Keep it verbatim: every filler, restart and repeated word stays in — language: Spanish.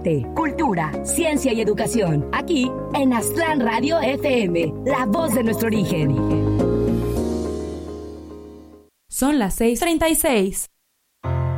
arte, cultura, ciencia y educación. Aquí en Aztlán Radio F M, la voz de nuestro origen. Son las seis treinta y seis.